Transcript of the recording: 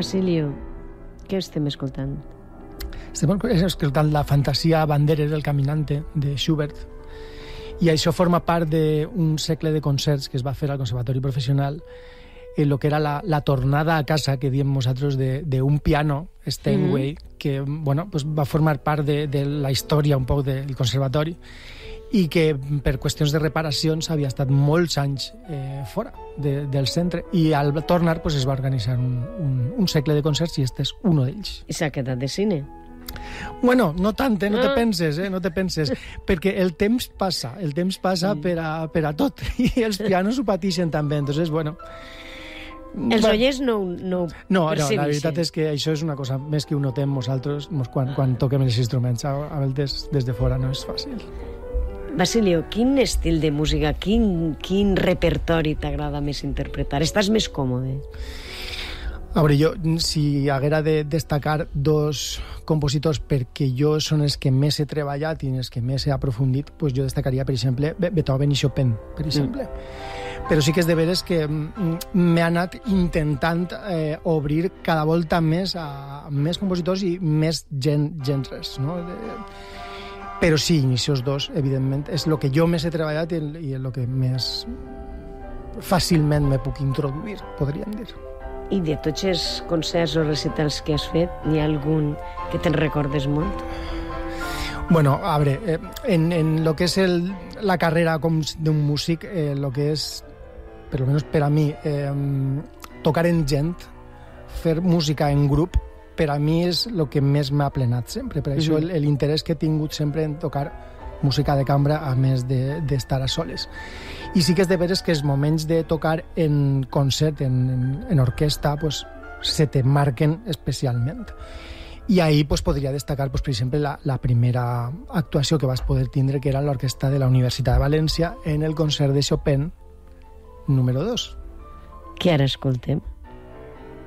Basilio, què estem escoltant? Estem escoltant la Fantasia Banderes del Caminante de Schubert, i això forma part d'un segle de concerts que es va fer al Conservatori Professional, en lo que era la tornada a casa, que diem nosaltres, d'un piano, Steinway, que bueno, pues va formar part de la història un poc del conservatori, i que per qüestions de reparacions havia estat molts anys fora del centre, i al tornar pues, es va organitzar un segle de concerts, i este és un d'ells. I s'ha quedat de cine? Bueno, no tant, no te penses, no te penses, perquè el temps passa per a tot, i els pianos ho pateixen també, entonces, bueno... Els oients no percebeixen. La veritat és que això és una cosa més que ho notem nosaltres quan toquem els instruments, a vegades des de fora no és fàcil. Basilio, quin estil de música, quin repertori t'agrada més interpretar? Estàs més còmode? A veure, jo, si haguera de destacar dos compositors perquè jo són els que més he treballat i els que més he aprofundit, pues jo destacaria, per exemple, Beethoven i Chopin, per exemple. Però sí que és de veres que m'he anat intentant obrir cada volta més a més compositors i més gèneres, no? Però sí, aquests dos, evidentment, és el que jo més he treballat i el que més fàcilment me puc introduir, podríem dir. I de tots els concerts o recitals que has fet, n'hi ha algun que te'n recordes molt? Bueno, a veure, en lo que és la carrera com d'un músic, lo que és, per almenys per a mi, tocar en gent, fer música en grup, per a mi és el que més m'ha plenat sempre. Per això l'interès que he tingut sempre en tocar música de cambra, a més d'estar a soles. I sí que és de veres que els moments de tocar en concert, en orquestra, pues, se te marquen especialment. I ahí pues, podria destacar, pues, per exemple, la primera actuació que vas poder tindre, que era l'orquestra de la Universitat de València, en el concert de Chopin número 2. Que ara escoltem.